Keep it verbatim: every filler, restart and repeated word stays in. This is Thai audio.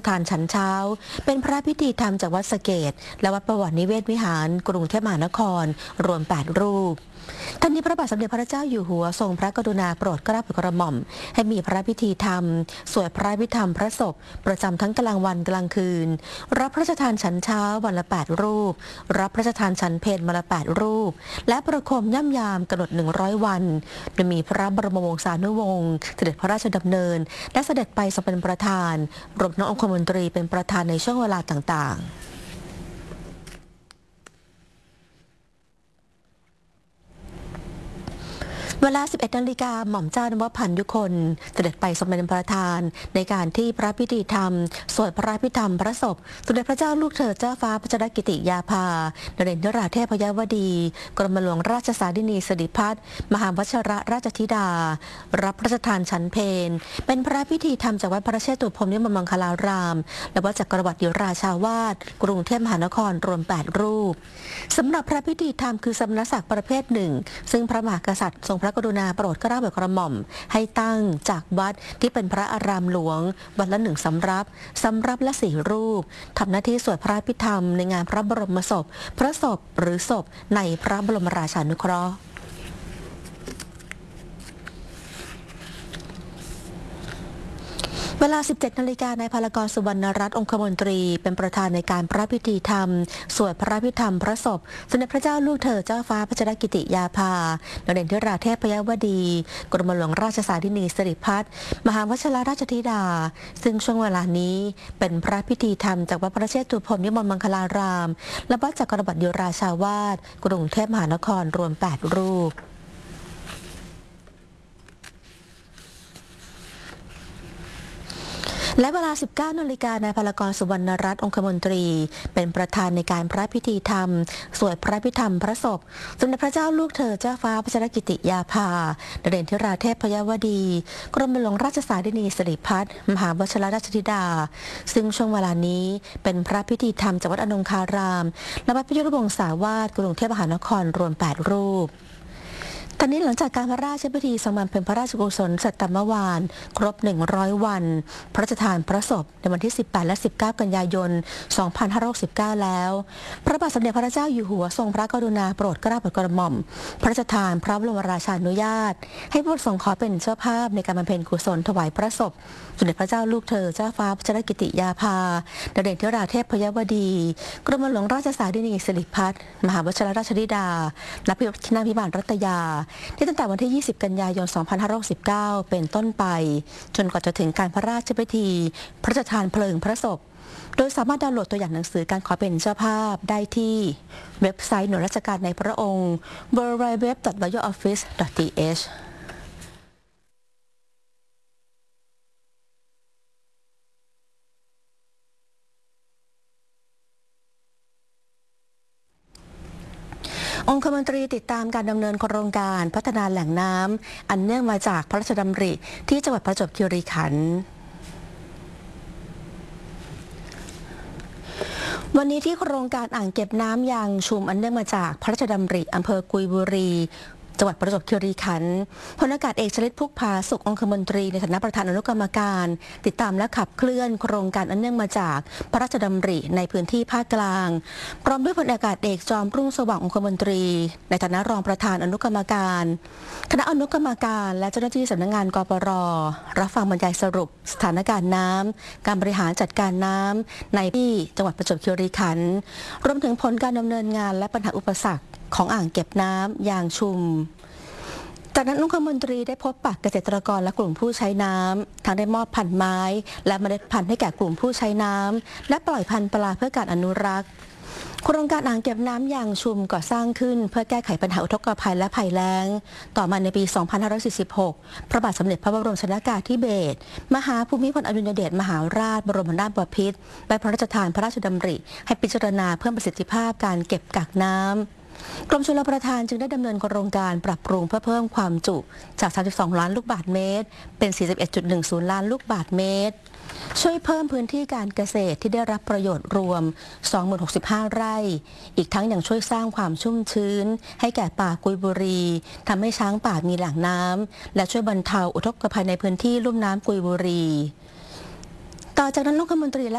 ทานฉันเช้าเป็นพระพิธีธรรมจากวัดสะเกษและวัดประวัตินิเวศวิหารกรุงเทพมหานครรวมแปดรูปท่านนี้พระบาทสมเด็จพระเจ้าอยู่หัวทรงพระกรุณาโปรดเกล้าโปรดกระหม่อมให้มีพระพิธีธรรมสวดพระพิธรรมพระศพประจำทั้งกลางวันกลางคืนรับพระราชทานฉันเช้าวันละแปดรูปรับพระราชทานฉันเพลวันละแปดรูปและประโคมย่ำยามกำหนดหนึ่งร้อยวันโดยมีพระบรมวงศานุวงศ์เสด็จพระราชดำเนินและเสด็จไปทรงเป็นประธานรวมทั้งองคมนตรีเป็นประธานในช่วงเวลาต่างๆเวลา สิบเอ็ดนาฬิกา หม่อมเจ้านวพันธ์ยุคนเสด็จไปทรงเป็นประธานในการที่พระพิธีธรรมสวดพระพิธรรมพระศพสมเด็จพระเจ้าลูกเธอเจ้าฟ้าพัชรกิติยาภานเรนทราเทพยวดีกรมหลวงราชสารินีสิริพัฒน์มหาวชิรราชธิดารับพระราชทานฉันเพลเป็นพระพิธีธรรมจากวัดพระเชตุพนวิมลมังคลารามและวัดจักรวรรดิราชาวาสกรุงเทพมหานครรวมแปดรูปสำหรับพระพิธีธรรมคือสมณศักดิ์ประเภทหนึ่งซึ่งพระมหากษัตริย์ทรงพระกรุณาโปรดเกล้าโปรดกระหม่อมให้ตั้งจากวัดที่เป็นพระอารามหลวงวันละหนึ่งสำรับสำรับละสี่รูปทำหน้าที่สวดพระพิธรรมในงานพระบรมศพพระศพหรือศพในพระบรมราชานุเคราะห์เวลา สิบเจ็ดนาฬิกา นายพลกร สุวรรณรัตน์องคมนตรีเป็นประธานในการพระพิธีธรรมสวดพระพิธรรมพระศพสมเด็จพระเจ้าลูกเธอเจ้าฟ้าพัชรกิติยาภานเรนทราเทพยวดีกรมหลวงราชสารินีสิริพัฒน์มหาวชิรราชธิดาซึ่งช่วงเวลานี้เป็นพระพิธีธรรมจากวัดพระเชตุพนวิมลมังคลารามและวัดจักรวรรดิราชาวาสกรุงเทพมหานครรวมแปดรูปและเวลา สิบเก้านาฬิกา นายพลกร สุวรรณรัตน์องคมนตรีเป็นประธานในการพระพิธีธรรมสวดพระพิธรรมพระศพสมเด็จพระเจ้าลูกเธอเจ้าฟ้าพัชรกิติยาภานเรนทราเทพยวดีกรมหลวงราชสารินีสิริพัฒน์มหาวชิรราชธิดาซึ่งช่วงเวลานี้เป็นพระพิธีธรรมจากวัดอนงคารามและวัดพยุรวงศาวาสกรุงเทพมหานครรวมแปดรูปตอนนี้หลังจากการพระราชพิธีทรงบำเพ็ญพระราชกุศลสัตตมวานครบหนึ่งร้อยวันพระราชทานพระศพในวันที่สิบแปดและสิบเก้ากันยายนสองพันห้าร้อยหกสิบเก้าแล้วพระบาทสมเด็จพระเจ้าอยู่หัวทรงพระกรุณาโปรดเกล้าโปรดกระหม่อมพระราชทานพระบรมราชานุญาตให้ผู้ประสงค์ขอเป็นเจ้าภาพในการบำเพ็ญกุศลถวายพระศพสมเด็จพระเจ้าลูกเธอเจ้าฟ้าพัชรกิติยาภานเรนทราเทพยวดีกรมหลวงราชสารินีสิริพัฒน์มหาวชิรราชธิดาณพระที่นั่งพิมานรัตยาที่ตั้งแต่วันที่ยี่สิบกันยายนสองพันห้าร้อยหกสิบเก้าเป็นต้นไปจนกว่าจะถึงการพระราชพิธีพระราชทานเพลิงพระศพโดยสามารถดาวน์โหลดตัวอย่างหนังสือการขอเป็นเจ้าภาพได้ที่เว็บไซต์หน่วยราชการในพระองค์ ดับเบิลยู ดับเบิลยู ดับเบิลยู ดอท รอยัล ออฟฟิศ ดอท ที เอชองคมนตรีติดตามการดำเนินโครงการพัฒนาแหล่งน้ำอันเนื่องมาจากพระราชดำริที่จังหวัดประจวบคีรีขันธ์วันนี้ที่โครงการอ่างเก็บน้ำยางชุมอันเนื่องมาจากพระราชดำริอำเภอกุยบุรีจังหวัดประจวบคีรีขันธ์พลอากาศเอกชลิตพุกผาสุของคมนตรีในฐานะประธานอนุกรรมการติดตามและขับเคลื่อนโครงการอันเนื่องมาจากพระราชดำริในพื้นที่ภาคกลางพร้อมด้วยพลอากาศเอกจอมรุ่งสว่างองคมนตรีในฐานะรองประธานอนุกรรมการคณะอนุกรรมการและเจ้าหน้าที่สำนักงานกปร.รับฟังบรรยายสรุปสถานการณ์น้ำการบริหารจัดการน้ำในที่จังหวัดประจวบคีรีขันธ์รวมถึงผลการดำเนินงานและปัญหาอุปสรรคของอ่างเก็บน้ำยางชุมจากนั้นองคมนตรีได้พบปะเกษตรกรและกลุ่มผู้ใช้น้ำทั้งได้มอบพันธุ์ไม้และเมล็ดพันธุ์ให้แก่กลุ่มผู้ใช้น้ำและปล่อยพันธุ์ปลาเพื่อการอนุรักษ์โครงการอ่างเก็บน้ำยางชุมก่อสร้างขึ้นเพื่อแก้ไขปัญหาอุทกภัยและภัยแล้งต่อมาในปี สองพันห้าร้อยสี่สิบหก พระบาทสมเด็จพระบรมชนกาธิเบศรมหาภูมิพลอดุลยเดชมหาราชบรมนาถบพิตรได้พระราชทานพระราชดำริให้พิจารณาเพิ่มประสิทธิภาพการเก็บกักน้ำกรมชลประทานจึงได้ดำเนินโครงการปรับปรุงเพื่อเพิ่มความจุจาก สามสิบสอง ล้านลูกบาศก์เมตรเป็น สี่สิบเอ็ดจุดหนึ่งศูนย์ ล้านลูกบาศก์เมตรช่วยเพิ่มพื้นที่การเกษตรที่ได้รับประโยชน์รวม สองหมื่นหกสิบห้า ไร่อีกทั้งยังช่วยสร้างความชุ่มชื้นให้แก่ป่ากุยบุรีทำให้ช้างป่ามีแหล่งน้ำและช่วยบรรเทาอุทกภัยในพื้นที่ลุ่มน้ำกุยบุรีต่อจากนั้นรัฐมนตรี